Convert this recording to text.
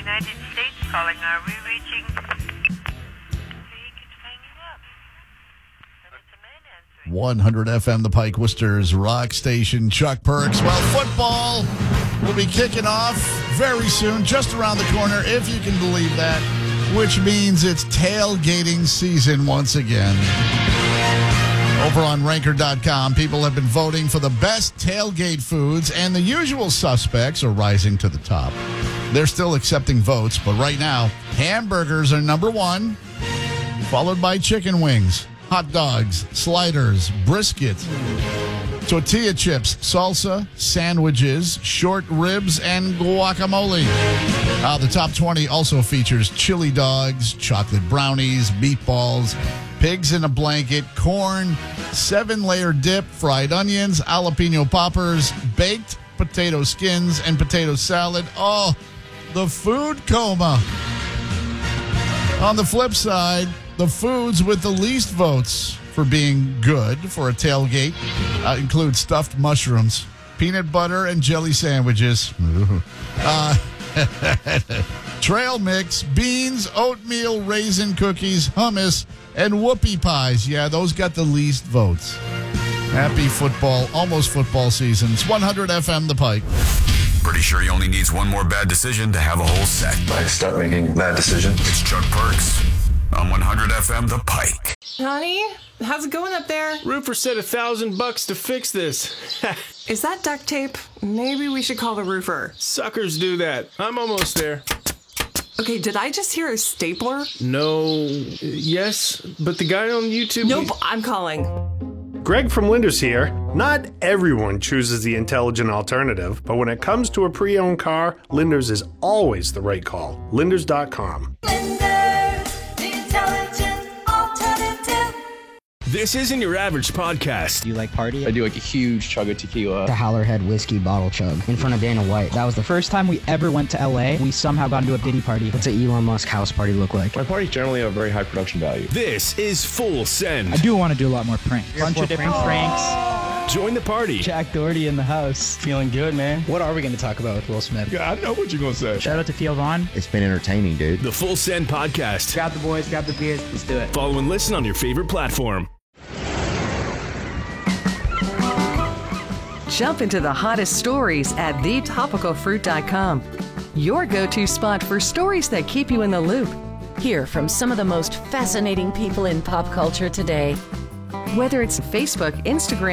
United States calling. Are we reaching? He keeps hanging up. And it's a man answering. 100 FM, the Pike Worcester's rock station. Chuck Perks. Well, football will be kicking off very soon, just around the corner, if you can believe that, which means it's tailgating season once again. Over on Ranker.com, people have been voting for the best tailgate foods, and the usual suspects are rising to the top. They're still accepting votes, but right now, hamburgers are number one, followed by chicken wings, hot dogs, sliders, briskets, tortilla chips, salsa, sandwiches, short ribs, and guacamole. The top 20 also features chili dogs, chocolate brownies, meatballs, pigs in a blanket, corn, 7-layer dip, fried onions, jalapeno poppers, baked potato skins, and potato salad. Oh, the food coma. On the flip side, the foods with the least votes for being good for a tailgate include stuffed mushrooms, peanut butter and jelly sandwiches, trail mix, beans, oatmeal, raisin cookies, hummus, and whoopie pies. Yeah, those got the least votes. Happy football, almost football season. It's 100 FM, The Pike. Pretty sure he only needs one more bad decision to have a whole set. I start making bad decisions. It's Chuck Perks on 100 FM, The Pike. Honey, how's it going up there? Roofer said $1,000 to fix this. Is that duct tape? Maybe we should call the roofer. Suckers do that. I'm almost there. Okay, did I just hear a stapler? No, yes, but the guy on YouTube... Nope, I'm calling. Greg from Linders here. Not everyone chooses the intelligent alternative, but when it comes to a pre-owned car, Linders is always the right call. Linders.com. Linders, the intelligent alternative. This isn't your average podcast. Do you like party? I do like a huge chug of tequila. The Howlerhead whiskey bottle chug in front of Dana White. That was the first time we ever went to LA. We somehow got into a Diddy party. What's an Elon Musk house party look like? My parties generally have very high production value. This is Full Send. I do want to do a lot more pranks. Bunch of different pranks. Join the party. Jack Doherty in the house. Feeling good, man. What are we going to talk about with Will Smith? Yeah, I know what you're going to say. Shout out to Theo Vaughn. It's been entertaining, dude. The Full Send podcast. Grab the boys, grab the beers. Let's do it. Follow and listen on your favorite platform. Jump into the hottest stories at thetopicalfruit.com. Your go-to spot for stories that keep you in the loop. Hear from some of the most fascinating people in pop culture today. Whether it's Facebook, Instagram,